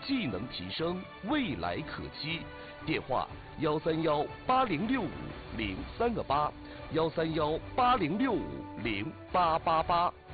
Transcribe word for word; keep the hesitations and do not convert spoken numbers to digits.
技能提升，未来可期。电话：幺三幺八零六五零三个八，幺三幺八零六五零八八八。